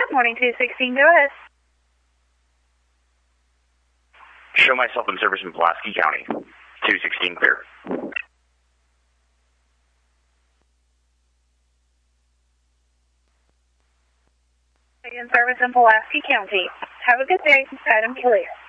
Morning 216, go ahead. Show myself in service in Pulaski County. 216 clear. In service in Pulaski County. Have a good day. Item clear.